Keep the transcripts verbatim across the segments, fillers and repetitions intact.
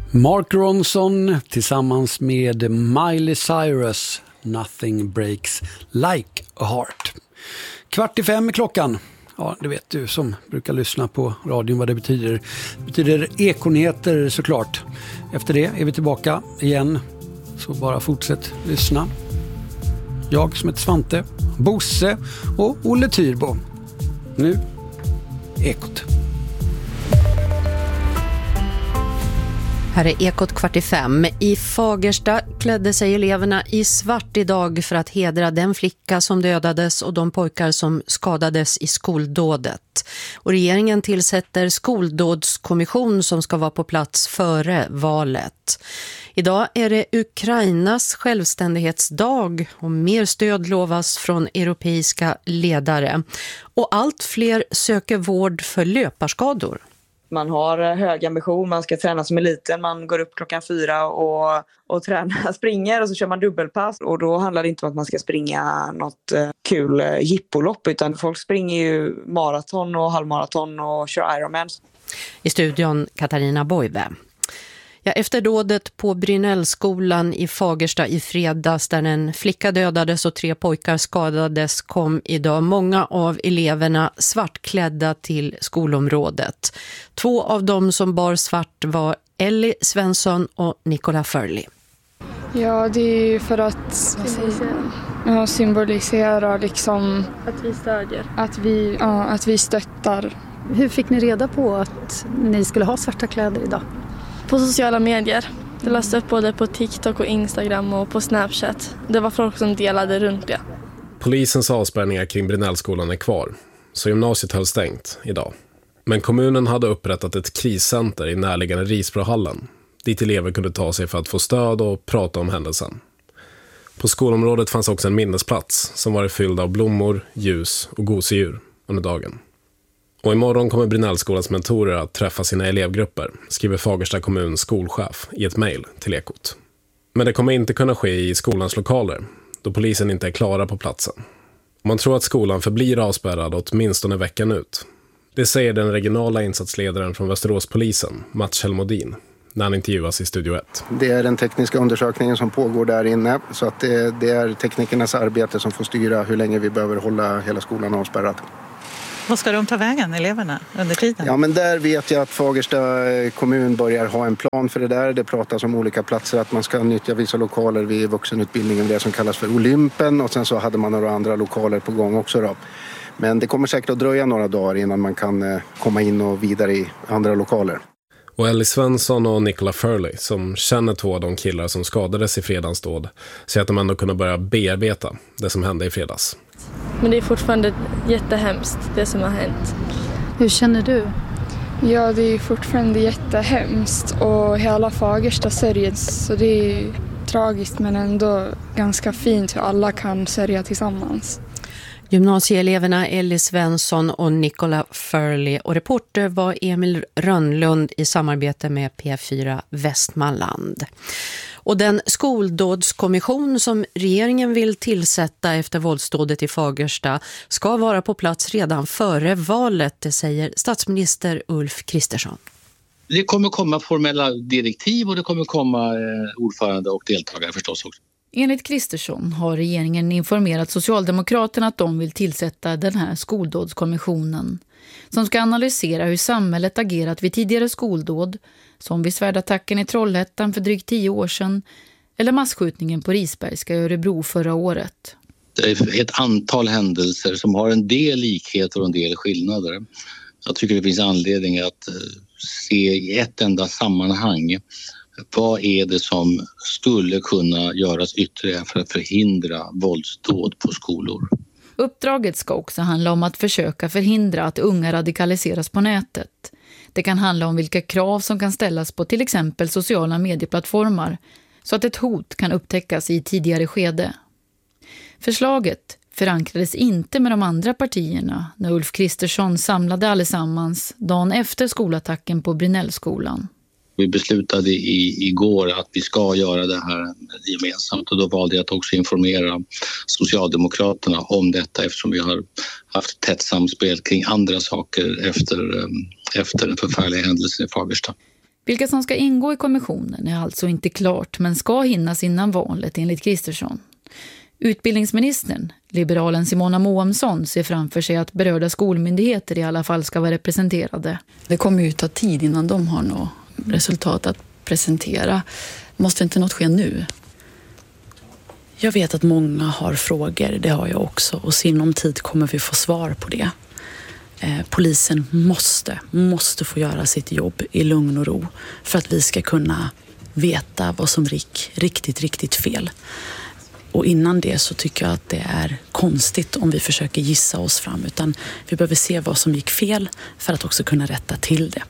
Mark Ronson tillsammans med Miley Cyrus, Nothing Breaks Like a Heart. Kvart i fem är klockan. Ja, det vet du som brukar lyssna på radion vad det betyder. Det betyder ekonyheter såklart. Efter det är vi tillbaka igen. Så bara fortsätt lyssna. Jag som heter Svante, Bosse och Olle Tyrbo. Nu, Ekot. Här är Ekot kvart i fem. I Fagersta klädde sig eleverna i svart idag för att hedra den flicka som dödades och de pojkar som skadades i skoldådet. Och regeringen tillsätter skoldådskommission som ska vara på plats före valet. Idag är det Ukrainas självständighetsdag och mer stöd lovas från europeiska ledare. Och allt fler söker vård för löparskador. Man har hög ambition, man ska träna som eliten, man går upp klockan fyra och, och tränar, springer och så kör man dubbelpass. Och då handlar det inte om att man ska springa något eh, kul eh, jippolopp, utan folk springer ju maraton och halvmaraton och kör Ironman. I studion Katarina Boive. Ja, efter dådet på Brynällskolan i Fagersta i fredags där en flicka dödades och tre pojkar skadades kom idag många av eleverna svartklädda till skolområdet. Två av dem som bar svart var Ellie Svensson och Nicola Furley. Ja, det är ju för att symbolisera, ja, symbolisera liksom att vi stödjer. Att vi, ja, att vi stöttar. Hur fick ni reda på att ni skulle ha svarta kläder idag? På sociala medier. Jag läste upp både på TikTok och Instagram och på Snapchat. Det var folk som delade runt det. Polisens avspärrningar kring Brynällskolan är kvar, så gymnasiet höll stängt idag. Men kommunen hade upprättat ett kriscenter i närliggande Risbrohallen, dit elever kunde ta sig för att få stöd och prata om händelsen. På skolområdet fanns också en minnesplats som var fylld av blommor, ljus och gosedjur under dagen. Och imorgon kommer Brynällskolans mentorer att träffa sina elevgrupper, skriver Fagersta kommuns skolchef i ett mejl till Ekot. Men det kommer inte kunna ske i skolans lokaler, då polisen inte är klara på platsen. Man tror att skolan förblir avspärrad åtminstone veckan ut. Det säger den regionala insatsledaren från Västeråspolisen, Mats Helmodin, när han intervjuas i Studio ett. Det är den tekniska undersökningen som pågår där inne, så att det, det är teknikernas arbete som får styra hur länge vi behöver hålla hela skolan avspärrad. Vad ska de ta vägen, eleverna, under tiden? Ja, men där vet jag att Fagersta kommun börjar ha en plan för det där. Det pratas om olika platser, att man ska nyttja vissa lokaler vid vuxenutbildningen, det som kallas för Olympen. Och sen så hade man några andra lokaler på gång också då. Men det kommer säkert att dröja några dagar innan man kan komma in och vidare i andra lokaler. Och Ellie Svensson och Nicola Furley, som känner två av de killar som skadades i fredagens dåd, säger att de ändå kunde börja bearbeta det som hände i fredags. Men det är fortfarande jättehemskt, det som har hänt. Hur känner du? Ja, det är fortfarande jättehemskt och hela Fagersta sörjer, så det är tragiskt men ändå ganska fint hur alla kan sörja tillsammans. Gymnasieeleverna Ellie Svensson och Nicola Furley och reporter var Emil Rönnlund i samarbete med P fyra Västmanland. Och den skoldådskommission som regeringen vill tillsätta efter våldsdådet i Fagersta ska vara på plats redan före valet, det säger statsminister Ulf Kristersson. Det kommer komma formella direktiv och det kommer komma ordförande och deltagare förstås också. Enligt Kristersson har regeringen informerat Socialdemokraterna att de vill tillsätta den här skoldådskommissionen som ska analysera hur samhället agerat vid tidigare skoldåd, som vid svärdattacken i Trollhättan för drygt tio år sedan eller masskjutningen på Risbergska i Örebro förra året. Det är ett antal händelser som har en del likheter och en del skillnader. Jag tycker det finns anledning att se i ett enda sammanhang vad är det som skulle kunna göras ytterligare för att förhindra våldsdåd på skolor. Uppdraget ska också handla om att försöka förhindra att unga radikaliseras på nätet. Det kan handla om vilka krav som kan ställas på till exempel sociala medieplattformar så att ett hot kan upptäckas i tidigare skede. Förslaget förankrades inte med de andra partierna när Ulf Kristersson samlade allesammans dagen efter skolattacken på Brynällskolan. Vi beslutade i, igår att vi ska göra det här gemensamt och då valde jag att också informera Socialdemokraterna om detta eftersom vi har haft tätt samspel kring andra saker efter, efter den förfärliga händelsen i Fagersta. Vilka som ska ingå i kommissionen är alltså inte klart, men ska hinnas innan valet enligt Kristersson. Utbildningsministern, liberalen Simona Moamsson, ser framför sig att berörda skolmyndigheter i alla fall ska vara representerade. Det kommer ju ta tid innan de har något resultat att presentera. Måste inte något ske nu? Jag vet att många har frågor, det har jag också. Och sinom tid kommer vi få svar på det. Eh, polisen måste, måste få göra sitt jobb i lugn och ro. För att vi ska kunna veta vad som gick riktigt, riktigt fel. Och innan det så tycker jag att det är konstigt om vi försöker gissa oss fram. Utan vi behöver se vad som gick fel för att också kunna rätta till det.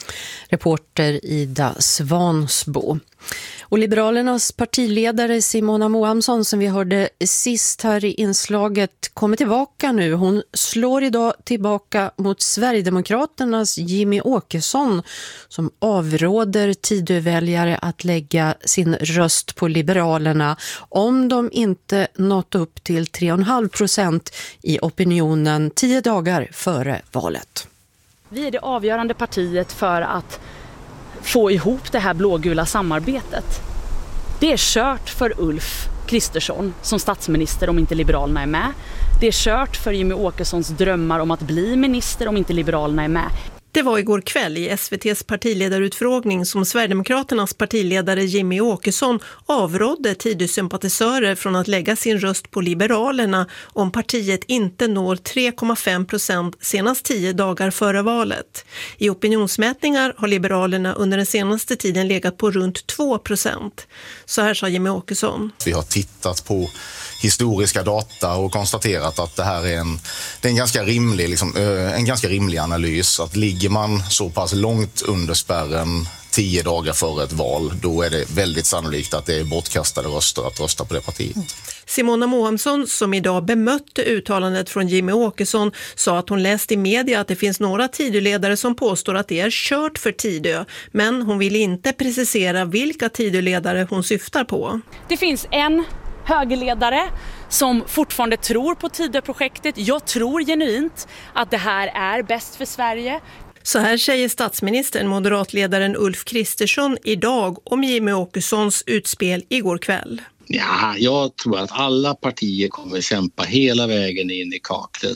Reporter Ida Svansbo. Och Liberalernas partiledare Simona Moamsson, som vi hörde sist här i inslaget, kommer tillbaka nu. Hon slår idag tillbaka mot Sverigedemokraternas Jimmy Åkesson, som avråder Tidöväljare att lägga sin röst på Liberalerna om de inte nått upp till tre komma fem procent i opinionen tio dagar före valet. Vi är det avgörande partiet för att få ihop det här blågula samarbetet. Det är kört för Ulf Kristersson som statsminister om inte Liberalerna är med. Det är kört för Jimmy Åkessons drömmar om att bli minister om inte Liberalerna är med. Det var igår kväll i S V T:s partiledarutfrågning som Sverigedemokraternas partiledare Jimmy Åkesson avrådde Tidösympatisörer från att lägga sin röst på Liberalerna om partiet inte når tre komma fem procent senast tio dagar före valet. I opinionsmätningar har Liberalerna under den senaste tiden legat på runt två procent. Så här sa Jimmy Åkesson. Vi har tittat på historiska data och konstaterat att det här är en, det är en, ganska rimlig, liksom, en ganska rimlig analys. Att ligger man så pass långt under spärren tio dagar före ett val, då är det väldigt sannolikt att det är bortkastade röster att rösta på det partiet. Simona Moamsson, som idag bemötte uttalandet från Jimmy Åkesson, sa att hon läst i media att det finns några Tidöledare som påstår att det är kört för Tidö, men hon vill inte precisera vilka Tidöledare hon syftar på. Det finns en högerledare som fortfarande tror på Tidöprojektet. Jag tror genuint att det här är bäst för Sverige. Så här säger statsministern, moderatledaren Ulf Kristersson, idag om Jimmy Åkessons utspel igår kväll. Ja, jag tror att alla partier kommer kämpa hela vägen in i kaklet.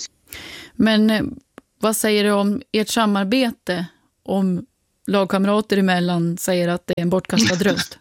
Men vad säger du om ert samarbete, om lagkamrater emellan säger att det är en bortkastad röst?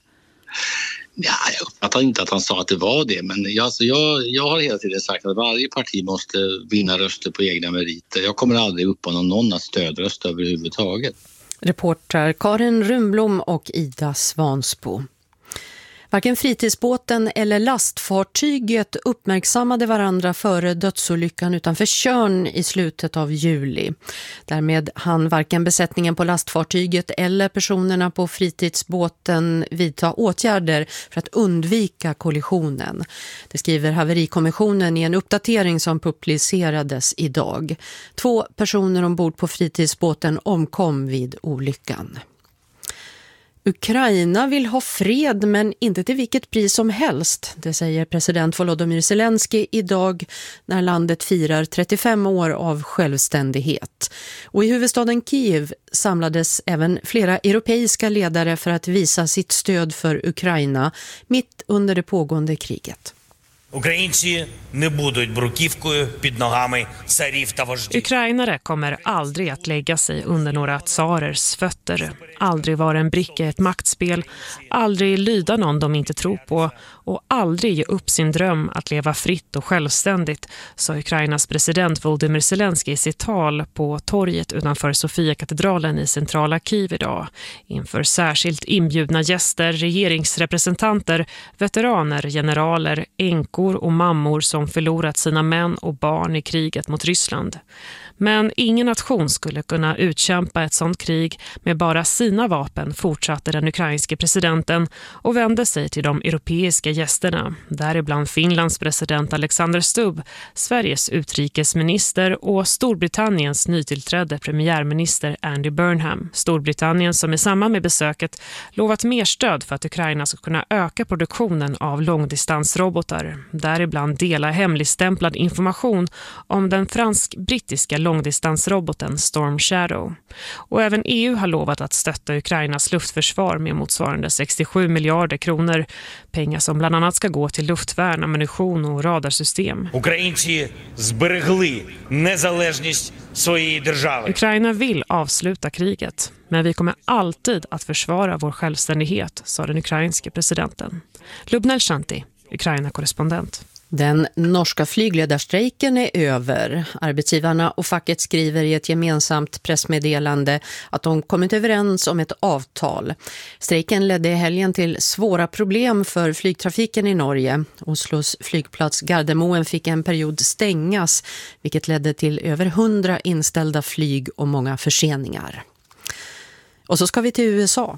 Ja, jag uppfattar inte att han sa att det var det, men jag, alltså jag, jag har hela tiden sagt att varje parti måste vinna röster på egna meriter. Jag kommer aldrig uppmana någon att stödrösta överhuvudtaget. Reporter Karin Rumblom och Ida Svansbo. Varken fritidsbåten eller lastfartyget uppmärksammade varandra före dödsolyckan utanför Tjörn i slutet av juli. Därmed hann varken besättningen på lastfartyget eller personerna på fritidsbåten vidta åtgärder för att undvika kollisionen. Det skriver Haverikommissionen i en uppdatering som publicerades idag. Två personer ombord på fritidsbåten omkom vid olyckan. Ukraina vill ha fred men inte till vilket pris som helst, det säger president Volodymyr Zelensky idag när landet firar trettiofem år av självständighet. Och i huvudstaden Kiev samlades även flera europeiska ledare för att visa sitt stöd för Ukraina mitt under det pågående kriget. Ukrainare kommer aldrig att lägga sig under några tsarers fötter, aldrig vara en bricka i ett maktspel, aldrig lyda någon de inte tror på och aldrig ge upp sin dröm att leva fritt och självständigt, sa Ukrainas president Volodymyr Zelensky i sitt tal på torget utanför Sofia-katedralen i centrala Kiev idag, inför särskilt inbjudna gäster, regeringsrepresentanter, veteraner, generaler, änkor och mammor som förlorat sina män och barn i kriget mot Ryssland. Men ingen nation skulle kunna utkämpa ett sådant krig med bara sina vapen, fortsatte den ukrainske presidenten och vände sig till de europeiska gästerna, däribland Finlands president Alexander Stubb, Sveriges utrikesminister och Storbritanniens nytillträdde premiärminister Andy Burnham. Storbritannien som i samband med besöket lovat mer stöd för att Ukraina ska kunna öka produktionen av långdistansrobotar, däribland dela hemligstämplad information om den fransk-brittiska långdistansroboten långdistansroboten Storm Shadow. Och även E U har lovat att stötta Ukrainas luftförsvar med motsvarande sextiosju miljarder kronor. Pengar som bland annat ska gå till luftvärn, ammunition och radarsystem. Українці зберегли незалежність своєї держави. Ukraina vill avsluta kriget, men vi kommer alltid att försvara vår självständighet, sa den ukrainske presidenten. Lubnel Shanti, Ukraina-korrespondent. Den norska flygledarstrejken är över. Arbetsgivarna och facket skriver i ett gemensamt pressmeddelande att de kommit överens om ett avtal. Strejken ledde i helgen till svåra problem för flygtrafiken i Norge. Oslos flygplats Gardermoen fick en period stängas, vilket ledde till över hundra inställda flyg och många förseningar. Och så ska vi till U S A.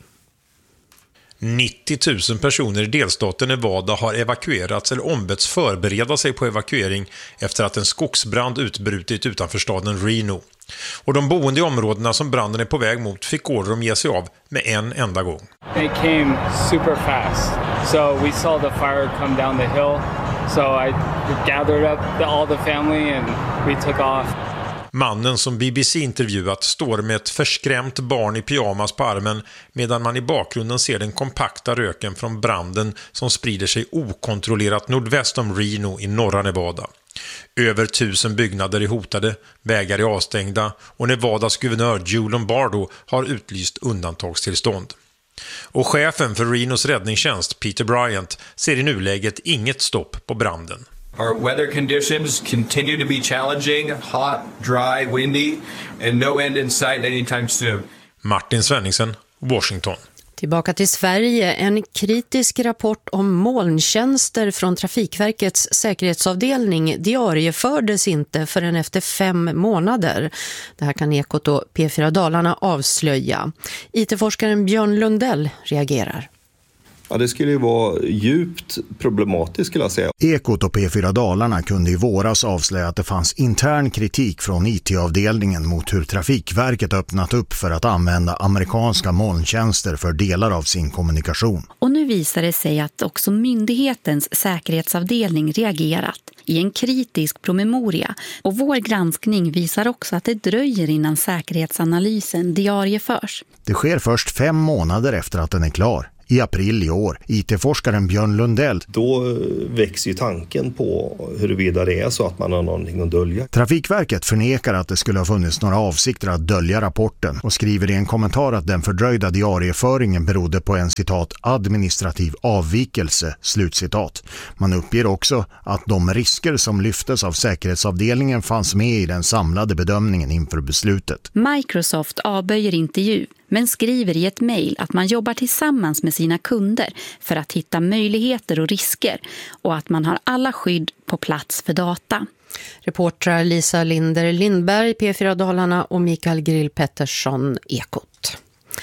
nittio tusen personer i delstaten Nevada har evakuerats eller ombetts förbereda sig på evakuering efter att en skogsbrand utbrutit utanför staden Reno. Och de boende i områdena som branden är på väg mot fick order om ge sig av med en enda gång. It came super fast. So we saw the fire come down the hill. So I gathered up the, all the family and we took off. Mannen som B B C intervjuat står med ett förskrämt barn i pyjamas på armen medan man i bakgrunden ser den kompakta röken från branden som sprider sig okontrollerat nordväst om Reno i norra Nevada. Över tusen byggnader är hotade, vägar är avstängda och Nevadas guvernör Joe Lombardo har utlyst undantagstillstånd. Och chefen för Renos räddningstjänst Peter Bryant ser i nuläget inget stopp på branden. Our weather conditions continue to be challenging, hot, dry, windy, and no end in sight anytime soon. Martin Svenningsen, Washington. Tillbaka till Sverige. En kritisk rapport om molntjänster från Trafikverkets säkerhetsavdelning diariefördes inte förrän efter fem månader. Det här kan Ekot och P fyra Dalarna avslöja. I T-forskaren Björn Lundell reagerar. Ja, det skulle ju vara djupt problematiskt skulle jag säga. Ekot och P fyra Dalarna kunde i våras avslöja att det fanns intern kritik från I T-avdelningen mot hur Trafikverket öppnat upp för att använda amerikanska molntjänster för delar av sin kommunikation. Och nu visar det sig att också myndighetens säkerhetsavdelning reagerat i en kritisk promemoria. Och vår granskning visar också att det dröjer innan säkerhetsanalysen diarieförs. Det sker först fem månader efter att den är klar. I april i år, I T-forskaren Björn Lundell. Då växer ju tanken på huruvida det är så att man har någonting att dölja. Trafikverket förnekar att det skulle ha funnits några avsikter att dölja rapporten och skriver i en kommentar att den fördröjda diarieföringen berodde på en citat administrativ avvikelse, slutcitat. Man uppger också att de risker som lyftes av säkerhetsavdelningen fanns med i den samlade bedömningen inför beslutet. Microsoft avböjer intervju, men skriver i ett mejl att man jobbar tillsammans med sina kunder för att hitta möjligheter och risker och att man har alla skydd på plats för data. Reportrar Lisa Linder Lindberg, P fyra Dalarna och Mikael Grill Pettersson, Ekot.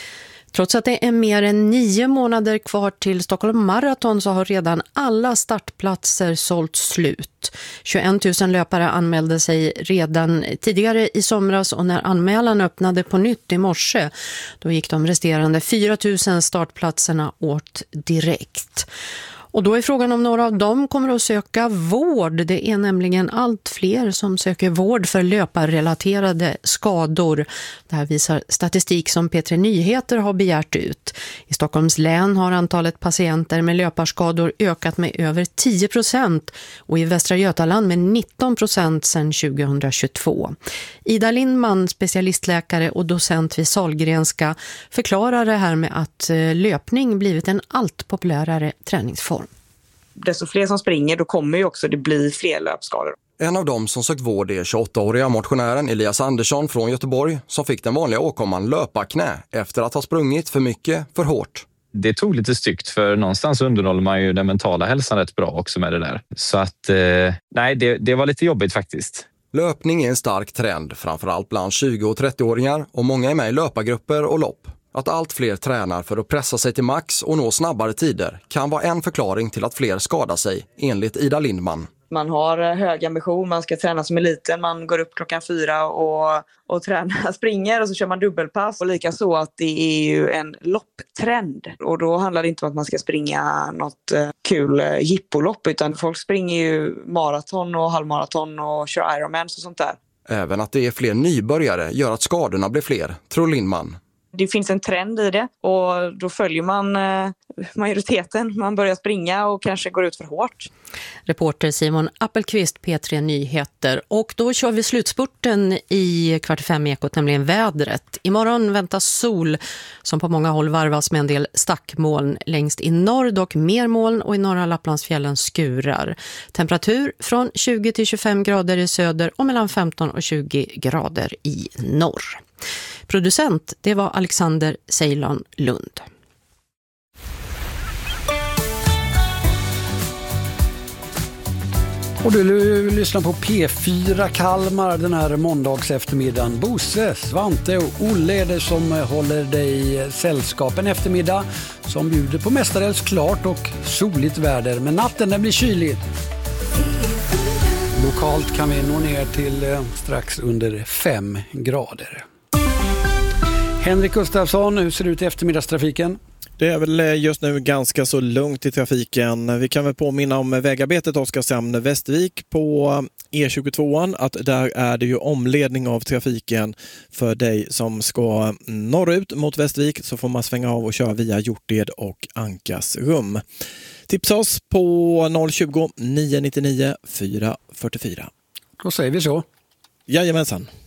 Trots att det är mer än nio månader kvar till Stockholm Marathon så har redan alla startplatser sålt slut. tjugoett tusen löpare anmälde sig redan tidigare i somras och när anmälan öppnade på nytt i morse då gick de resterande fyra tusen startplatserna åt direkt. Och då är frågan om några av dem kommer att söka vård. Det är nämligen allt fler som söker vård för löparrelaterade skador. Det här visar statistik som P tre Nyheter har begärt ut. I Stockholms län har antalet patienter med löparskador ökat med över tio procent och i Västra Götaland med nitton procent sedan tjugohundratjugotvå. Ida Lindman, specialistläkare och docent vid Sahlgrenska, förklarar det här med att löpning blivit en allt populärare träningsform. Desto fler som springer, då kommer ju också det bli fler löpskador. En av dem som sökt vård är tjugoåttaåriga motionären Elias Andersson från Göteborg som fick den vanliga åkomman löparknä efter att ha sprungit för mycket för hårt. Det tog lite styggt för någonstans underhåller man ju den mentala hälsan rätt bra också med det där. Så att eh, nej, det, det var lite jobbigt faktiskt. Löpning är en stark trend, framförallt bland tjugo- och trettioåringar och många är med i löpargrupper och lopp. Att allt fler tränar för att pressa sig till max och nå snabbare tider kan vara en förklaring till att fler skadar sig, enligt Ida Lindman. Man har hög ambition, man ska träna som eliten, man går upp klockan fyra och, och tränar, springer och så kör man dubbelpass. Och lika så att det är ju en lopptrend och då handlar det inte om att man ska springa något eh, kul eh, jippolopp utan folk springer ju maraton och halvmaraton och kör Ironman och sånt där. Även att det är fler nybörjare gör att skadorna blir fler, tror Lindman. Det finns en trend i det och då följer man majoriteten. Man börjar springa och kanske går ut för hårt. Reporter Simon Appelqvist, P tre Nyheter. Och då kör vi slutspurten i kvart fem ekot, nämligen vädret. Imorgon väntas sol som på många håll varvas med en del stackmoln. Längst i norr dock mer moln och i norra Lapplandsfjällen skurar. Temperatur från tjugo till tjugofem grader i söder och mellan femton och tjugo grader i norr. Producent, det var Alexander Ceylon Lund. Och du lyssnar på P fyra Kalmar den här måndags eftermiddagen. Bosse, Svante och Olle är det som håller dig sällskap en eftermiddag som bjuder på mestadels klart och soligt väder. Men natten den blir kylig. Lokalt kan vi nå ner till strax under fem grader. Henrik Gustafsson, hur ser det ut i eftermiddagstrafiken? Det är väl just nu ganska så lugnt i trafiken. Vi kan väl påminna om vägarbetet Oskarshamn-Västervik på E tjugotvå. Att där är det ju omledning av trafiken för dig som ska norrut mot Västervik. Så får man svänga av och köra via Hjorted och Ankasrum. Tipsa oss på noll tjugo, nio nio nio, fyra fyra fyra. Då säger vi så. Jajamensan.